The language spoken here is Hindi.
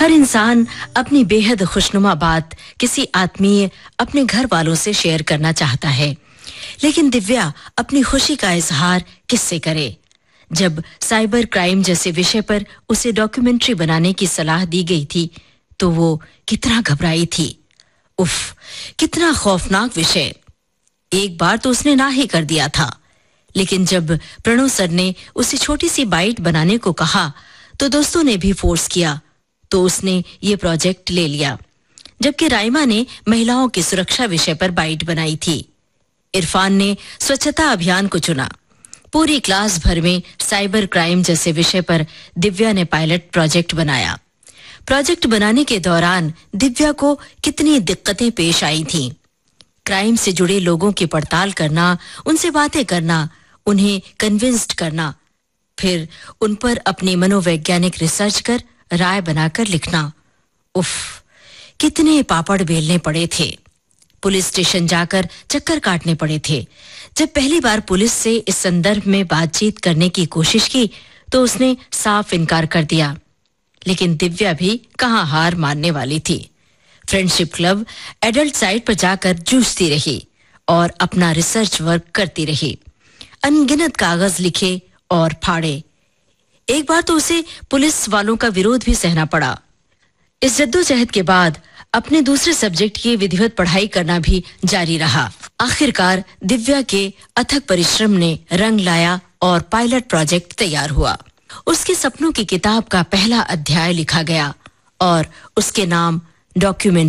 हर इंसान अपनी बेहद खुशनुमा बात किसी आत्मीय, अपने घर वालों से शेयर करना चाहता है, लेकिन दिव्या अपनी खुशी का इजहार किससे करे? जब साइबर क्राइम जैसे विषय पर उसे डॉक्यूमेंट्री बनाने की सलाह दी गई थी, तो वो कितना घबराई थी। उफ, कितना खौफनाक विषय। एक बार तो उसने ना ही कर दिया था, लेकिन जब प्रणव सर ने उसे छोटी सी बाइट बनाने को कहा, तो दोस्तों ने भी फोर्स किया, तो उसने ये प्रोजेक्ट ले लिया। जबकि राइमा ने महिलाओं की सुरक्षा विषय पर बाइट बनाई थी। इरफान ने स्वच्छता अभियान को चुना। पूरी क्लास भर में साइबर क्राइम जैसे विषय पर दिव्या ने पायलट प्रोजेक्ट बनाया। प्रोजेक्ट बनाने के दौरान दिव्या को कितनी दिक्कतें पेश आई थीं। क्राइम से जुड़े लोगों की पड़ताल करना, उनसे बातें करना, उन्हें कन्विंस्ड करना, फिर उन पर अपनी मनोवैज्ञानिक रिसर्च कर राय बनाकर लिखना। उफ, कितने पापड़ बेलने पड़े थे। पुलिस स्टेशन जाकर चक्कर काटने पड़े थे। जब पहली बार पुलिस से इस संदर्भ में बातचीत करने की कोशिश की, तो उसने साफ इनकार कर दिया। लेकिन दिव्या भी कहां हार मानने वाली थी। फ्रेंडशिप क्लब एडल्ट साइट पर जाकर जूझती रही और अपना रिसर्च वर्क करती रही। अनगिनत कागज लिखे और फाड़े। एक बार तो उसे पुलिस वालों का विरोध भी सहना पड़ा। इस जद्दोजहद के बाद अपने दूसरे सब्जेक्ट की विधिवत पढ़ाई करना भी जारी रहा। आखिरकार दिव्या के अथक परिश्रम ने रंग लाया और पायलट प्रोजेक्ट तैयार हुआ। उसके सपनों की किताब का पहला अध्याय लिखा गया और उसके नाम डॉक्यूमेंट